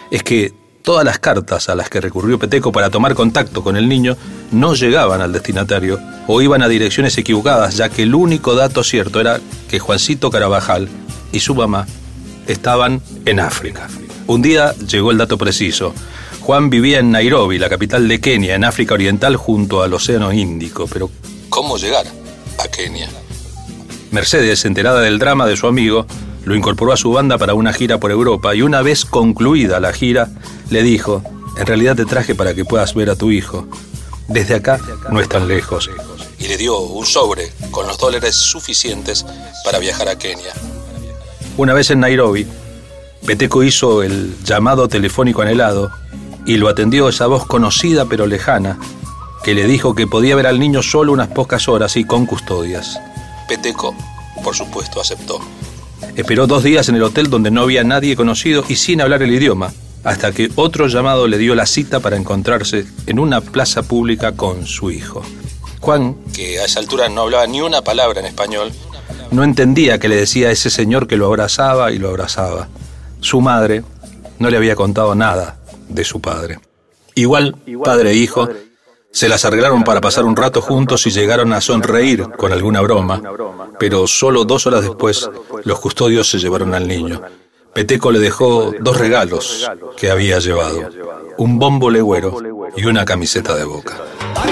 es que todas las cartas a las que recurrió Peteco para tomar contacto con el niño no llegaban al destinatario o iban a direcciones equivocadas, ya que el único dato cierto era que Juancito Carabajal y su mamá estaban en África. Un día llegó el dato preciso. Juan vivía en Nairobi, la capital de Kenia, en África Oriental, junto al Océano Índico. Pero ¿cómo llegar a Kenia? Mercedes, enterada del drama de su amigo, lo incorporó a su banda para una gira por Europa y una vez concluida la gira, le dijo: en realidad te traje para que puedas ver a tu hijo. Desde acá no es tan lejos. Y le dio un sobre con los dólares suficientes para viajar a Kenia. Una vez en Nairobi, Peteco hizo el llamado telefónico anhelado y lo atendió esa voz conocida pero lejana que le dijo que podía ver al niño solo unas pocas horas y con custodias. Peteco, por supuesto, aceptó. Esperó 2 días en el hotel donde no había nadie conocido y sin hablar el idioma, hasta que otro llamado le dio la cita para encontrarse en una plaza pública con su hijo. Juan, que a esa altura no hablaba ni una palabra en español, no entendía qué le decía a ese señor que lo abrazaba y lo abrazaba. Su madre no le había contado nada de su padre. Igual, padre e hijo se las arreglaron para pasar un rato juntos y llegaron a sonreír con alguna broma, pero solo 2 horas después los custodios se llevaron al niño. Peteco le dejó 2 regalos que había llevado: un bombo legüero y una camiseta de Boca.